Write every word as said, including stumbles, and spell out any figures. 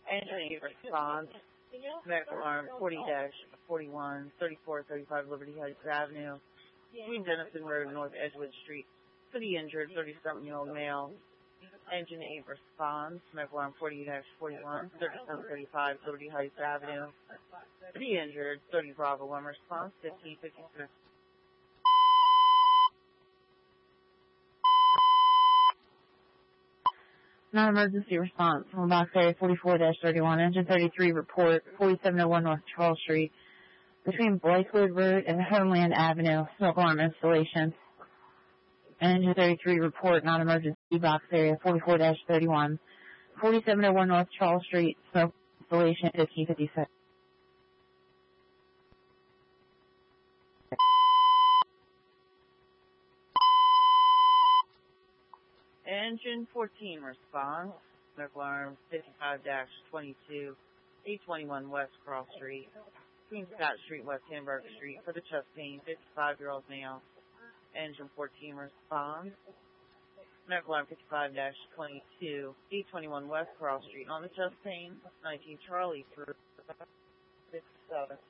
Entry response. Medical alarm forty dash forty-one, thirty-four thirty-five Liberty Heights Avenue, between Denison Road and North Edgewood Street. For the injured, thirty-something-year-old male. Engine eight responds. Medical alarm forty dash forty-one, thirty-seven thirty-five Liberty Heights Avenue. For the injured, thirty Bravo one response, fifteen fifty-six. Non-emergency response from box area forty-four dash thirty-one, engine thirty-three report, forty-seven oh one North Charles Street, between Blakewood Road and Homeland Avenue, smoke alarm installation. Engine thirty-three report, non-emergency, box area forty-four dash thirty-one, forty-seven oh one North Charles Street, smoke installation, fifteen fifty-six. Engine fourteen response. Medical alarm fifty-five dash twenty-two, eight twenty-one West Cross Street, between Scott Street, West Hamburg Street, for the chest pain, fifty-five-year-old male. Engine fourteen responds. Medical alarm fifty-five dash twenty-two, eight twenty-one West Cross Street, on the chest pain, nineteen Charlie through six seven.